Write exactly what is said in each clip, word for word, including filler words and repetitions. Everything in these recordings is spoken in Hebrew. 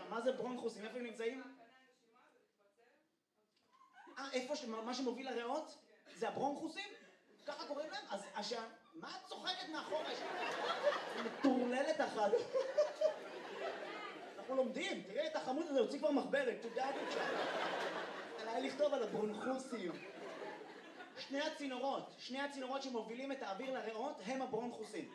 מה זה ברונכוסים? איפה הם נמצאים? אה, איפה, מה שמוביל לריאות? זה הברונכוסים? ככה קוראים להם? אז השע... מה את צוחקת מאחורה? מטורללת אחת. אנחנו לומדים, תראה את החמוד הזה, הוציא כבר מחברת, תודה בבקשה. עליי לכתוב על הברונכוסים. שני הצינורות, שני הצינורות שמובילים את האוויר לריאות הם הברונכוסים.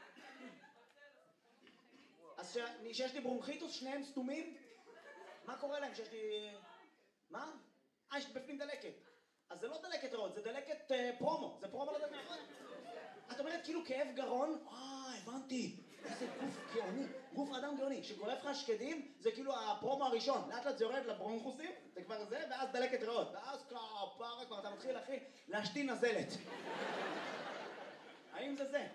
אז שיש לי ברונכיטוס, שניהם סתומים? מה קורה להם שיש לי... מה? אה, יש בפנים דלקת. אז זה לא דלקת ריאות, זה דלקת פרומו, זה פרומו לדלקת ריאות. את אומרת כאילו כאב גרון? אה, הבנתי. איזה גוף גאוני, גוף אדם גאוני. שגורף לך שקדים, זה כאילו הפרומו הראשון. לאט לאט זה יורד לברונכוסים, זה כבר זה, ואז דלקת ריאות. ואז כפרה כבר אתה מתחיל, אחי, להשתין נזלת. האם זה זה?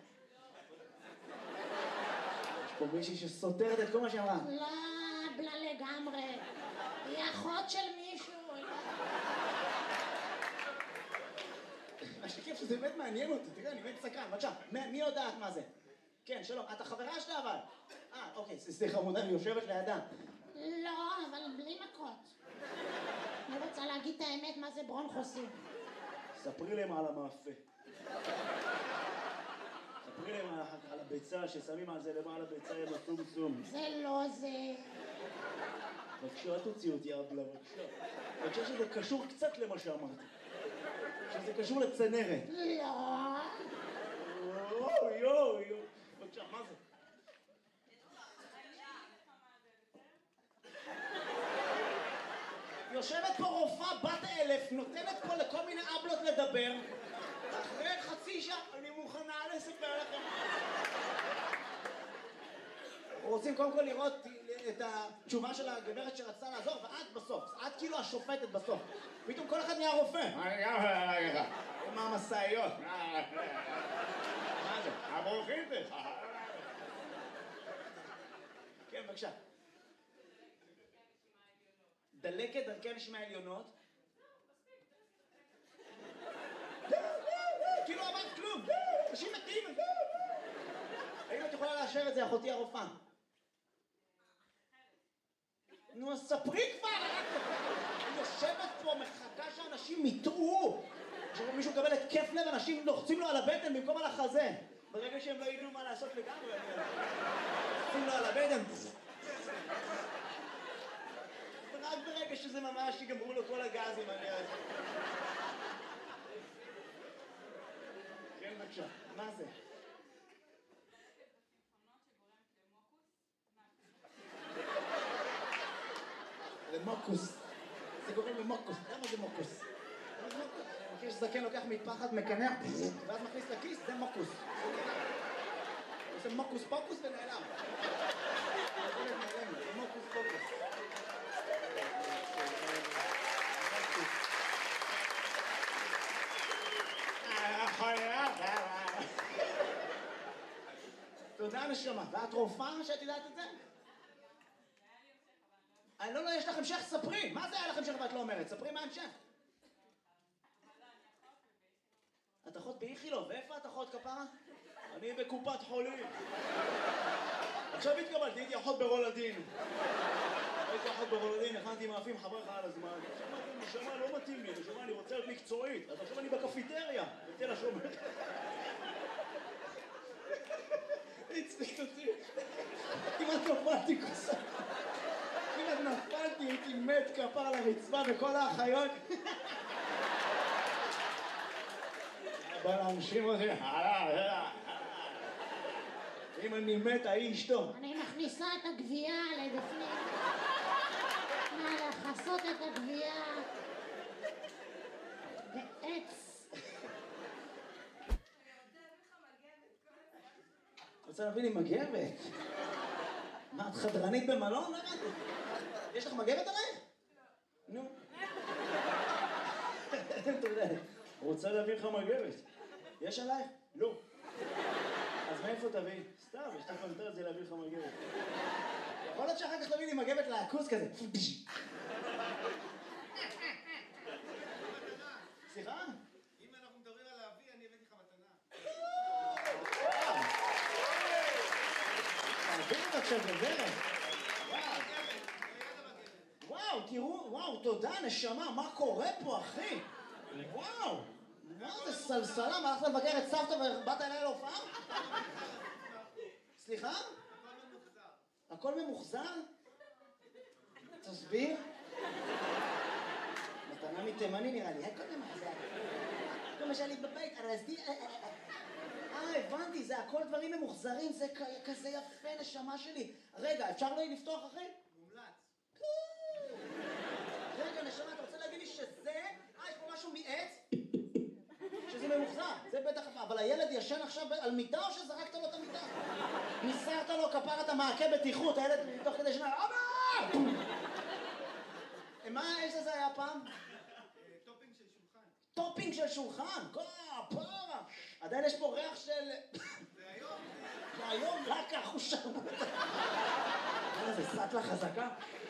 יש פה מישהי שסותרת את כל מה שאמרה. לא, בלה לגמרי. היא אחות של מישהו. מה שכיף שזה באמת מעניין אותי, תראה, אני באמת סקרן, בבקשה, מי יודעת מה זה? כן, שלום, את החברה שלה אבל? אה, אוקיי, סליחה חמודה, אני יושבת לידה. לא, אבל בלי מכות. אני רוצה להגיד את האמת מה זה ברונכוסים. ספרי להם על המאפה. ספרי להם על הביצה, ששמים על זה למעלה ביצה עם הסום-סום. זה לא זה. בבקשה, תוציא אותי אבלה, בבקשה. אני חושב שזה קשור קצת למה שאמרתי. שזה קשור לצנרת. לא. יואו, יואו, יואו. בבקשה, מה זה? יושבת פה רופאה בת אלף, נותנת פה לכל מיני אבלות לדבר. אחרי חצי שעה, אני מוכנה לספר לכם. רוצים קודם כל לראות את התשובה של הגברת שרצתה לעזור, ואת בסוף, את כאילו השופטת בסוף. פתאום כל אחד נהיה רופא. מה המסעיות? מה זה? הברוכיטס. כן, בבקשה. דלקת דרכי נשימה עליונות. כאילו אמרת כלום. אנשים מתים. האם את יכולה לאשר את זה, אחותי הרופאה? נו, אז ספרי כבר! אני יושבת פה, מחכה שאנשים יטעו. כשמישהו מקבל התקף לב, אנשים לוחצים לו על הבטן במקום על החזה. ברגע שהם לא ידעו מה לעשות לגמרי, לוחצים לו על הבטן. ורק ברגע שזה ממש יגמרו לו כל הגזים, אני יודע. כן, בבקשה. מה זה? למוקוס. זה גורם למוקוס. למה זה מוקוס? אני מכיר שזקן לוקח מטפחת, מקנח, ואז מכניס לכיס, זה מוקוס. זה מוקוס פוקוס ונעלם. זה מוקוס פוקוס. תודה נשמה. ואת רופאה שאת יודעת את זה? אני לא, לא, יש לך המשך, ספרי. מה זה היה לך המשך ואת לא אומרת? ספרי מה המשך. את אחות באיכילוב, ואיפה את אחות כפרה? אני בקופת חולים. עכשיו התקבלתי, הייתי אחות ברולדין. הייתי אחות ברולדין, הכנתי מאפים חבר לך על הזמן. נשמה, לא מתאים לי, נשמה, אני רוצה להיות מקצועית. אז עכשיו אני בקפיטריה, בתל השומר. הצליק אותי. כמעט נפלתי כוסה. כמעט נפלתי, הייתי מת כפר לרצפה וכל האחיות. בא לאנשים הזה, אם אני מת, ההיא אשתו. אני מכניסה את הגבייה לבפנים. מה, לחסות את הגבייה בעץ. רוצה להביא לי מגבת? מה, את חדרנית במלון? יש לך מגבת עליי? נו. רוצה להביא לך מגבת. יש עלייך? לא. אז מאיפה תביא? סתם, יש לך פנטר את זה להביא לך מגבת. יכול להיות שאחר כך תביא לי מגבת לעקוס כזה. סליחה? אם אנחנו מדברים על להביא, אני הבאתי לך מתנה. תביא לך עכשיו בדרך. תראו, וואו, תודה, נשמה, מה קורה פה, אחי? וואו, מה זה סלסלה, מה הלכת לבקר את סבתא ובאת אליי להופעה? סליחה? הכל ממוחזר? תסביר? מתנה מתימני נראה לי, הכל ממוחזר. כל מה שהיה לי בבית, ארזתי... אה, הבנתי, זה הכל דברים ממוחזרים, זה כזה יפה, נשמה שלי. רגע, אפשר לי לפתוח, אחי? מומלץ. רגע, נשמה, אתה רוצה להגיד לי שזה... אה, יש פה משהו מעץ? שזה ממוחזר, זה בטח... אבל הילד ישן עכשיו על מיטה או שזרקת לו את המיטה? ניסרת לו כפרת המעקה בטיחות, הילד תוך כדי שנה... אבא! מה האש הזה היה פעם? טופינג של שולחן. טופינג של שולחן, כפרה! עדיין יש פה ריח של... זה היום. זה היום רק החושרמוט. איזה סטלה חזקה.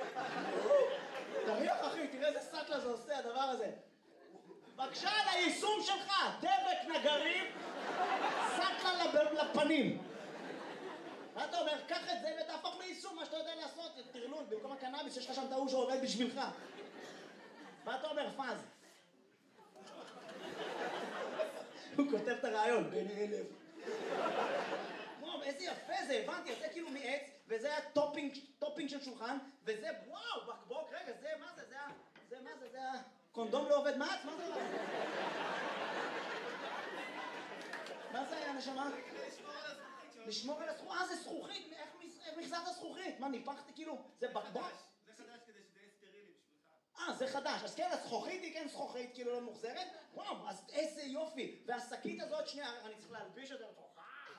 תריח אחי, תראה איזה סטלה זה עושה הדבר הזה. בבקשה על היישום שלך, דבק נגרים, סטלה לפנים. מה אתה אומר? קח את זה ותהפוך ליישום, מה שאתה יודע לעשות, תרלול, במקום הקנאביס יש לך שם טעו שעובד בשבילך. מה אתה אומר, פאז? הוא כותב את הרעיון, בין אלף. וואו, איזה יפה זה, הבנתי, זה כאילו מעץ, וזה היה טופינג, טופינג של שולחן, וזה, וואו, בקבוק, רגע, זה, מה זה, זה היה, זה, מה זה, זה היה, קונדום לא עובד מעץ, מה זה? מה זה היה, נשמה? לשמור על הזכוכית, אה, זה זכוכית, איך מחזרת זכוכית? מה, ניפחתי כאילו, זה בקבוק? זה חדש כדי שזה יהיה סטרילי בשבילך. אה, זה חדש, אז כן, הזכוכית היא כן זכוכית, כאילו לא מוחזרת? וואו, אז איזה יופי, והשקית הזאת, שנייה, אני צריך להלביש את זה לתוכה.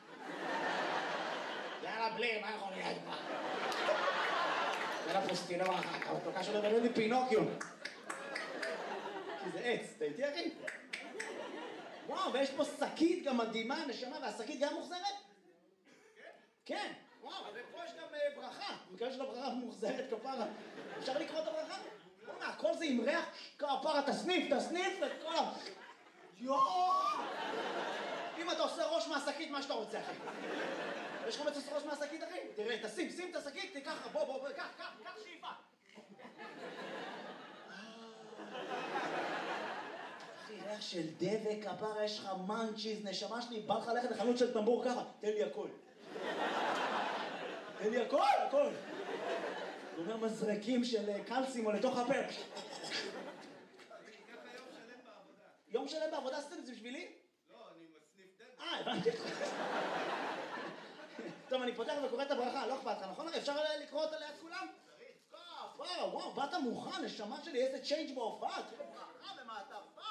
יאללה, בלי, מה יכול להיות כבר? יאללה, פוסטילו, התוקה שלו בנה לי פינוקיו. כי זה עץ, אתה איתי אחי? וואו, ויש פה שקית גם מדהימה, נשמה, והשקית גם מוחזרת? כן, וואו, ופה יש גם ברכה, מקווה של הברכה מוחזרת כפרה. אפשר לקרוא את הברכה? וואו, הכל זה עם ריח כפרה, תסניף, תסניף, את כל ה... יואו! אם אתה עושה ראש מהשקית, מה שאתה רוצה, אחי. יש לך מצוס ראש מהשקית, אחי? תראה, תשים, שים את השקית, תיקח, בוא, בוא, בוא, קח, קח, קח שאיפה. אחי, ריח של דבק, כפרה, יש לך מנצ'יז, נשמה שלי, בא לך ללכת לחנות של טמבור ככה, תן לי הכל. תן לי הכל, הכל. זה אומר מזרקים של קלסים או לתוך הפה. ככה יום שלם בעבודה. יום שלם בעבודה עשיתם את זה בשבילי? לא, אני מסניף דלת. אה, הבנתי. טוב, אני פותח וקורא את הברכה, לא אכפת לך, נכון? אפשר לקרוא אותה ליד כולם? וואו, וואו, באת מוכן, נשמה שלי, איזה צ'יינג' בהופעה, תראה ברכה במעטפה.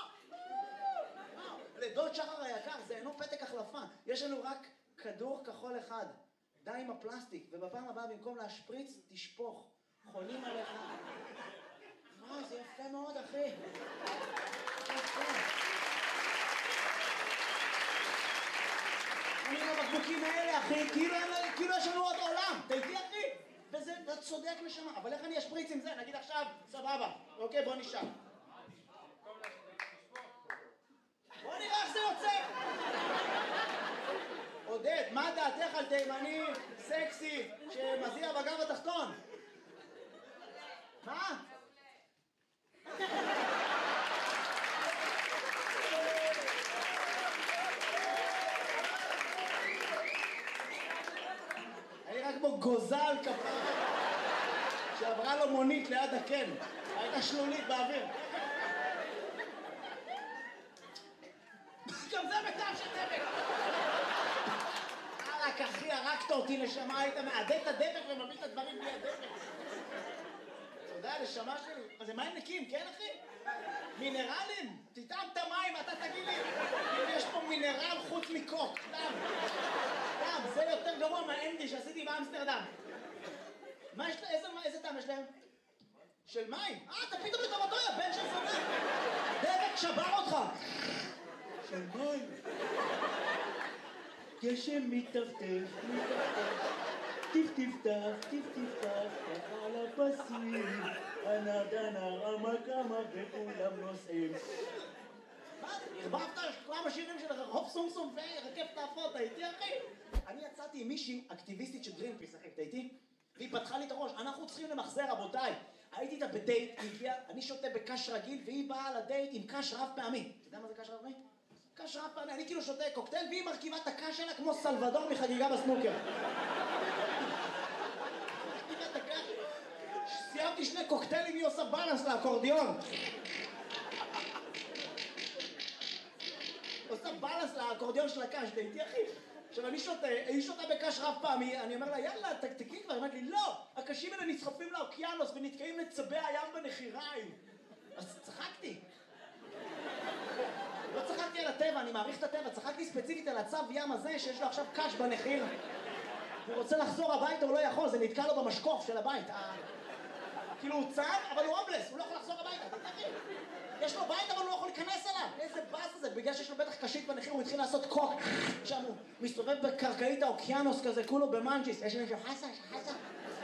לדוד שחר היקר, זה אינו פתק החלפה, יש לנו רק כדור כחול אחד, די עם הפלסטיק, ובפעם הבאה במקום להשפריץ, תשפוך, חולים עליך. וואו, זה יפה מאוד, אחי. יפה. אני עם הבקבוקים האלה, אחי, כאילו יש לנו עוד עולם, אתה איתי, אחי? וזה, אתה צודק נשמה, אבל איך אני אשפריץ עם זה? נגיד עכשיו, סבבה, אוקיי, בוא נשאר. בוא נראה איך זה יוצא. עודד, מה דעתך על תימני סקסי שמזיע בגב התחתון? מה? אני רק כמו גוזל כפרה שעברה לו מונית ליד הקן, הייתה שלולית באוויר. גם זה בטעם של דבק. רק אחי, הרגת אותי נשמה, היית מעדד את הדבק ומביא את הדברים בלי הדבק. אתה יודע, נשמה שלי, אז זה מים נקיים, כן אחי? מינרלים? תטעם את המים, אתה תגיד לי אם יש פה מינרל חוץ מקוק, סתם. סתם, זה יותר גרוע מהאנדי שעשיתי באמסטרדם. מה יש להם? איזה טעם יש להם? של מים? אה, אתה פתאום לטובתו, יא בן של זונה. דבק שבר אותך. של מים. גשם מטפטף, מטפטף, טיפ-טיפטף, טיפ-טיפטף, ככה על הפסים, הנר דנר, עמק עמק וכולם נוסעים. מה? הרבבת כמה שירים של רחוב סום סום ורקף תעפות, אתה איתי אחי? אני יצאתי עם מישהי אקטיביסטית של גרינפיס, אחי, אתה איתי? והיא פתחה לי את הראש, אנחנו צריכים למחזר רבותיי. הייתי איתה בדייט, היא הגיעה, אני שותה בקש רגיל, והיא באה לדייט עם קש רב פעמי. אתה יודע מה זה קש רב פעמי? קש רב פעמי, אני כאילו שותה קוקטייל, והיא מרכיבה את הקש שלה כמו סלבדור מחגיגה בסנוקר. סיימתי שני קוקטיילים, היא עושה בלנס לאקורדיון. עושה בלנס לאקורדיון של הקש, דייטי אחי. עכשיו אני שותה, היא שותה בקש רב פעמי, אני אומר לה יאללה תקתקי כבר, היא אומרת לי לא, הקשים האלה נצחפים לאוקיינוס ונתקעים לצבי הים בנחיריים. אז צחקתי. לא צחקתי על הטבע, אני מעריך את הטבע, צחקתי ספציפית על הצב ים הזה שיש לו עכשיו קש בנחיר. הוא רוצה לחזור הביתה, הוא לא יכול, זה נתקע לו במשקוף של הבית. כאילו הוא צב, אבל הוא הומלס, הוא לא יכול לחזור הביתה, אתה יודע? יש לו בית, אבל הוא לא יכול להיכנס אליו. איזה באס זה, בגלל שיש לו בטח קשית בנחיר, הוא התחיל לעשות קוק. שם הוא מסתובב בקרקעית האוקיינוס כזה, כולו במנג'יס. יש מישהו חסה, חסה.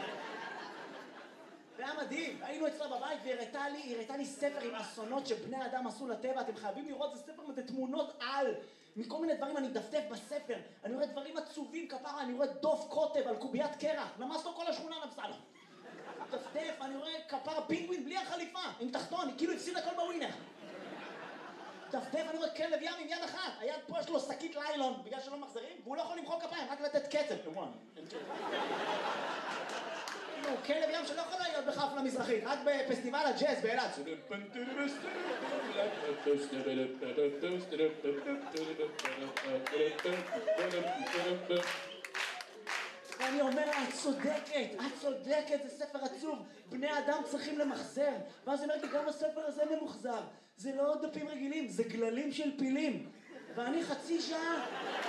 זה היה מדהים, היינו אצלה בבית והיא הראתה לי, היא הראתה לי ספר עם אסונות שבני אדם עשו לטבע, אתם חייבים לראות, זה ספר עם תמונות על. מכל מיני דברים אני מדפדף בספר, אני רואה דברים עצובים כפרה, אני רואה דוב קוטב על קוביית קרח, נמס לו כל השכונה נפסה לו. דפדף, אני רואה כפרה פינגווין בלי החליפה, עם תחתון, כאילו הפסיד הכל בווינר. דפדף, אני רואה כלב ים עם יד אחת, היד פה יש לו שקית ליילון, בגלל שלא מחזרים, והוא לא יכול למחוא כפיים, רק לתת קצב. כאילו, כלב ים שלא יכול להיות בחפלה מזרחית, רק בפסטיבל הג'אז באילת. ואני אומר לה, את צודקת, את צודקת, זה ספר עצוב, בני אדם צריכים למחזר. ואז היא אומרת לי, גם הספר הזה ממוחזר, זה לא דפים רגילים, זה גללים של פילים. ואני חצי שעה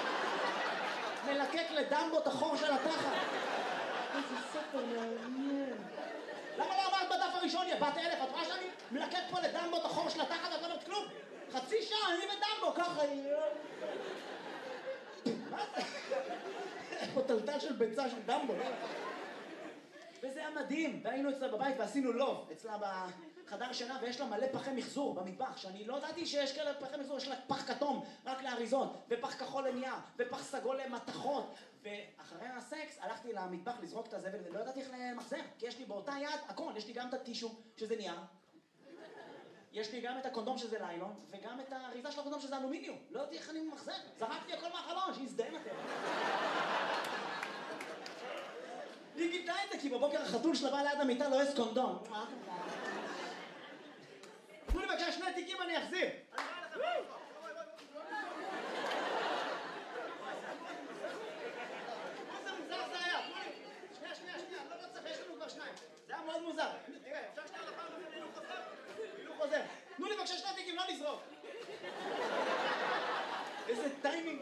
מלקק לדמבו את החור של התחת. איזה ספר מעניין. למה לא אמרת בדף הראשון, יא בת אלף? את רואה שאני מלקק פה לדמבו את החור של התחת, את לא אומרת כלום? חצי שעה, אני ודמבו, ככה... מה זה? פה טלטל של ביצה של דמבו. וזה היה מדהים, והיינו אצלה בבית ועשינו לוב, אצלה בחדר שינה, ויש לה מלא פחי מחזור במטבח, שאני לא ידעתי שיש כאלה פחי מחזור, יש לה פח כתום רק לאריזות, ופח כחול לנייר, ופח סגול למתכות, ואחרי הסקס הלכתי למטבח לזרוק את הזבל, ולא ידעתי איך למחזר, כי יש לי באותה יד הכל, יש לי גם את הטישו שזה נייר, יש לי גם את הקונדום שזה ליילון, וגם את האריזה של הקונדום שזה אלומיניום. לא יודעתי איך אני ממחזר. זרקתי הכל מהחלון, שיזדהם אתם. היא גיבתה את זה, כי בבוקר החתול שלה בא ליד המיטה לא יש קונדום. תנו לי בבקשה שני תיקים אני אחזיר. איזה מוזר זה היה. שנייה, שנייה, שנייה. לא, לא צריך, יש לנו כבר שניים. זה היה מאוד מוזר. תראה, אפשר שנייה לפעם הזה להילוך חוזר? הילוך חוזר. תנו לי בבקשה שני תיקים, לא לזרוק. איזה טיימינג.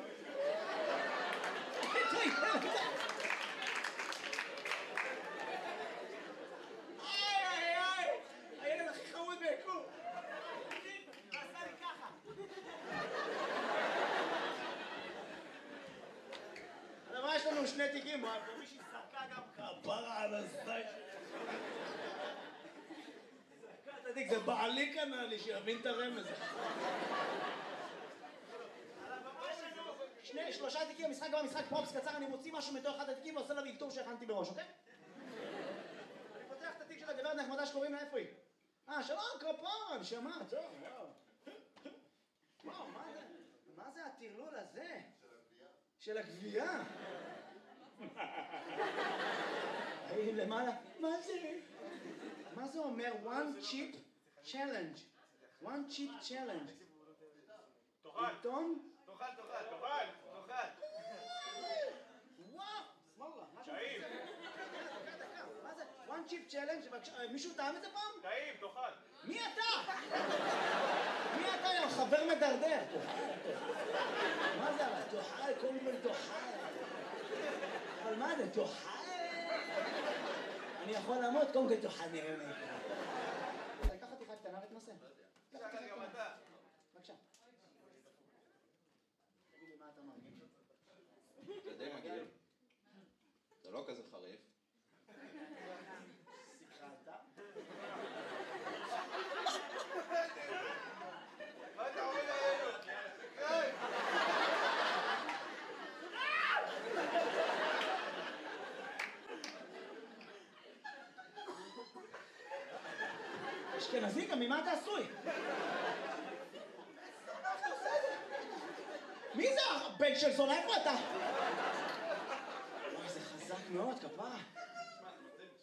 איי, איי, איי. הילד הכי חמוד ביקום. עשה לי ככה. אבל מה יש לנו שני תיקים? מישהי זרקה גם כפרה על הזין. זה בעלי קנה לי, שיבין את הרמז. שני, שלושה תיקים, המשחק גם משחק פרופס קצר, אני מוציא משהו מתוך אחד התיקים ועושה לה אלתור שהכנתי בראש, אוקיי? אני פותח את התיק של הגברת נחמדה שקוראים לה, איפה היא? אה, שלום, כפרה, נשמה, טוב, וואו. וואו, מה זה? מה זה הטרלול הזה? של הגבייה? היי, למעלה, מה זה? מה זה אומר? one chip challenge. one chip challenge. תאכל. עיתון? תאכל, תאכל, תאכל, תאכל. וואו! סמאללה, משהו... טעים. דקה, דקה, מה זה? one chip challenge? מישהו טעם את זה פעם? טעים, תאכל. מי אתה? מי אתה היום? חבר מדרדר. מה זה אבל? תאכל, קודם כל תאכל. אבל מה זה? תאכל? אני יכול לעמוד, קודם כל תאכל נראה לי. לקח אותי חד קטנה ותנסה. שחר גם אתה. בבקשה. תגיד לי מה אתה מרגיש? זה די מגעיל. זה לא כזה חריף. סיכרת? מה אתה עומד עלינו? סקרן! אשכנזי, גם ממה אתה עשוי? מי זה הבן של זונה? איפה אתה? אוי, זה חזק מאוד, כפרה.